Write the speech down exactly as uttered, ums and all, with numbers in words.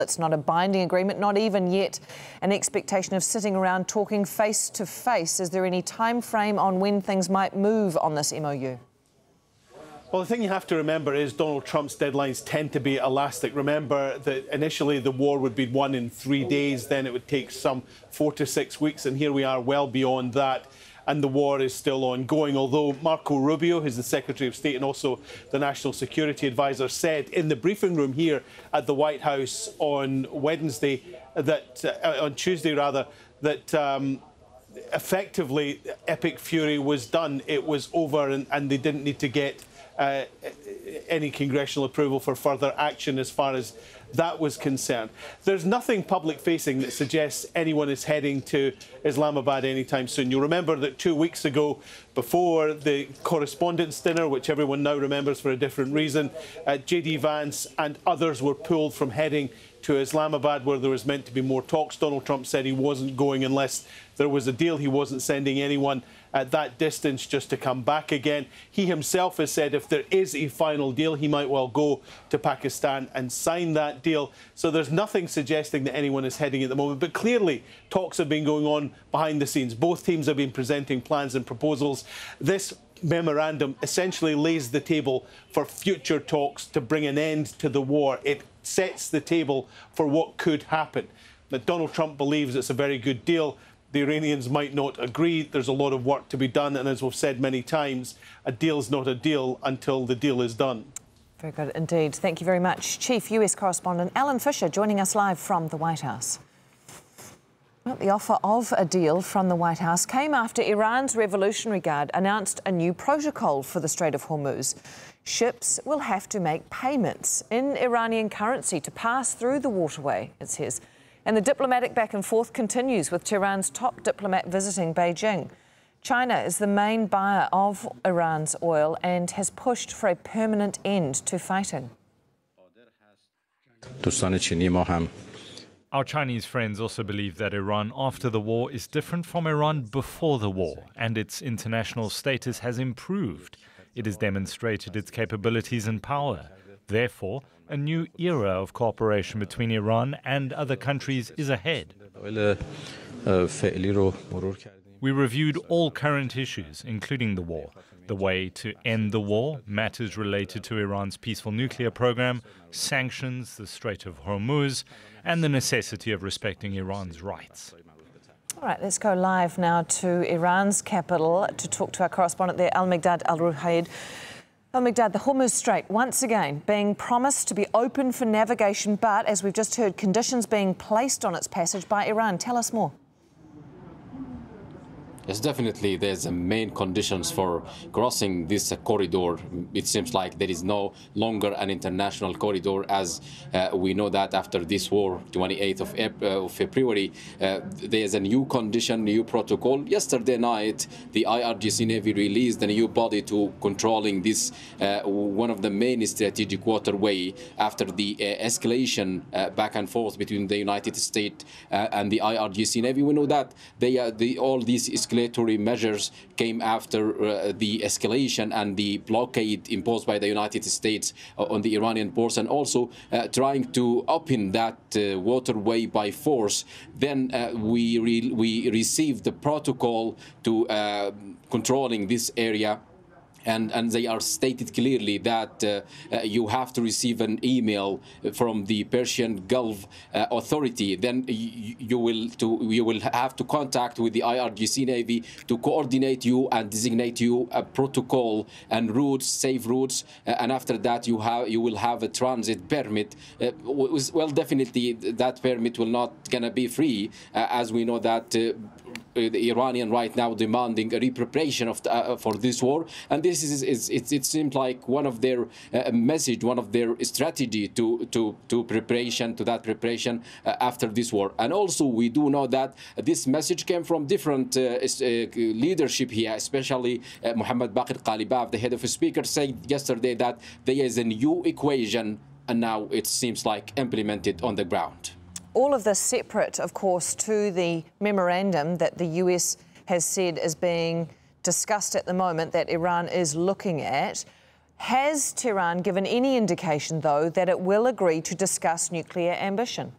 It's not a binding agreement, not even yet an expectation of sitting around talking face to face. Is there any time frame on when things might move on this M O U? Well, the thing you have to remember is Donald Trump's deadlines tend to be elastic. Remember that initially the war would be won in three days, then it would take some four to six weeks, and here we are well beyond that. And the war is still ongoing, although Marco Rubio, who's the Secretary of State and also the National Security Advisor, said in the briefing room here at the White House on Wednesday, that uh, on Tuesday rather, that um, effectively Epic Fury was done. It was over, and, and they didn't need to get uh, any congressional approval for further action as far as that was concerned. There's nothing public-facing that suggests anyone is heading to Islamabad anytime soon. You'll remember that two weeks ago, before the correspondence dinner, which everyone now remembers for a different reason, uh, J D Vance and others were pulled from heading to Islamabad, where there was meant to be more talks. Donald Trump said he wasn't going unless there was a deal. He wasn't sending anyone at that distance just to come back again. He himself has said if there is a final deal, he might well go to Pakistan and sign that deal. So there's nothing suggesting that anyone is heading at the moment. But clearly, talks have been going on behind the scenes. Both teams have been presenting plans and proposals. This memorandum essentially lays the table for future talks to bring an end to the war. It sets the table for what could happen. Now, Donald Trump believes it's a very good deal. The Iranians might not agree. There's a lot of work to be done. And as we've said many times, a deal's not a deal until the deal is done. Very good indeed. Thank you very much. Chief U S Correspondent Alan Fisher joining us live from the White House. Well, the offer of a deal from the White House came after Iran's Revolutionary Guard announced a new protocol for the Strait of Hormuz. Ships will have to make payments in Iranian currency to pass through the waterway, it says. And the diplomatic back and forth continues with Tehran's top diplomat visiting Beijing. China is the main buyer of Iran's oil and has pushed for a permanent end to fighting. Our Chinese friends also believe that Iran after the war is different from Iran before the war, and its international status has improved. It has demonstrated its capabilities and power. Therefore, a new era of cooperation between Iran and other countries is ahead. We reviewed all current issues, including the war, the way to end the war, matters related to Iran's peaceful nuclear program, sanctions, the Strait of Hormuz, and the necessity of respecting Iran's rights. All right, let's go live now to Iran's capital to talk to our correspondent there, Al-Miqdad Al-Ruhaid. Al-Miqdad, the Hormuz Strait once again being promised to be open for navigation, but as we've just heard, conditions being placed on its passage by Iran. Tell us more. Yes, definitely. There's a main conditions for crossing this uh, corridor. It seems like there is no longer an international corridor, as uh, we know that after this war, twenty-eighth of, April, uh, of February, uh, there's a new condition, new protocol. Yesterday night, the I R G C Navy released a new body to controlling this, uh, one of the main strategic waterway after the uh, escalation uh, back and forth between the United States uh, and the I R G C Navy. We know that they, uh, the, all these escalatory measures came after uh, the escalation and the blockade imposed by the United States uh, on the Iranian ports, and also uh, trying to open that uh, waterway by force. Then uh, we, re we received the protocol to uh, controlling this area. And, and they are stated clearly that uh, uh, you have to receive an email from the Persian Gulf uh, Authority. Then you, you will to you will have to contact with the I R G C Navy to coordinate you and designate you a protocol and routes, safe routes. Uh, and after that, you have you will have a transit permit. Uh, well, definitely that permit will not gonna be free, uh, as we know that. Uh, the Iranian right now demanding a repreparation of the, uh, for this war, and this is, is it, it seems like one of their uh, message, one of their strategy to to to preparation to that preparation uh, after this war. And also we do know that this message came from different uh, uh, leadership here, especially uh, Mohammad Baqir Qalibaf, the head of speaker, said yesterday that there is a new equation, and now it seems like implemented on the ground. All of this separate, of course, to the memorandum that the U S has said is being discussed at the moment that Iran is looking at. Has Tehran given any indication, though, that it will agree to discuss nuclear ambition?